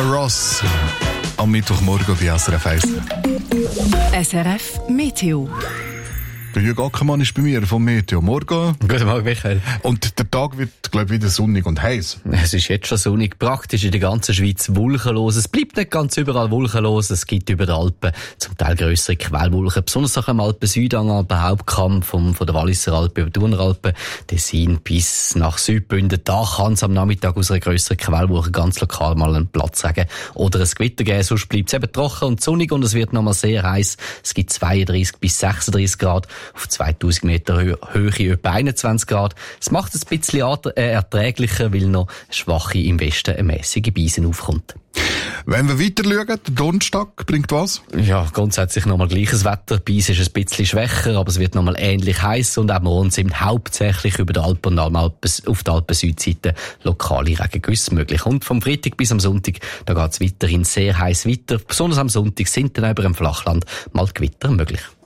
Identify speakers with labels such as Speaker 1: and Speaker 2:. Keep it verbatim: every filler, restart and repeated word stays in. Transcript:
Speaker 1: Ross am Mittwochmorgen bei S R F eins.
Speaker 2: S R F Meteo.
Speaker 1: Der Jürgen Ackermann ist bei mir vom Meteo. Morgen.
Speaker 3: Guten Morgen, Michael.
Speaker 1: Und der Tag wird, glaube ich, wieder sonnig und heiß.
Speaker 3: Es ist jetzt schon sonnig, praktisch in der ganzen Schweiz wolkenlos. Es bleibt nicht ganz überall wolkenlos. Es gibt über den Alpen zum Teil grössere Quellwolken. Besonders auch am Alpen-Südhang, am Hauptkamm vom, von der Walliser Alpe über die Thuneralpe, Tessin bis nach Südbünden. Da kann es am Nachmittag aus einer grösseren Quellwolke ganz lokal mal einen Platzregen oder ein Gewitter geben. Sonst bleibt es eben trocken und sonnig und es wird nochmal sehr heiß. Es gibt zweiunddreißig bis sechsunddreißig Grad. Auf zweitausend Meter Höhe, Höhe etwa einundzwanzig Grad. Es macht es ein bisschen erträglicher, weil noch schwache im Westen eine mässige Beisen aufkommt.
Speaker 1: Wenn wir weiter schauen, der Donnerstag bringt was?
Speaker 3: Ja, grundsätzlich nochmal gleiches Wetter. Beis ist ein bisschen schwächer, aber es wird nochmal ähnlich heiß und auch morgen sind hauptsächlich über die Alpen und auf der Alpen-Südseite lokale Regengüsse möglich. Und vom Freitag bis am Sonntag, da geht es weiterhin sehr heiß weiter. Besonders am Sonntag sind dann über dem Flachland mal Gewitter möglich.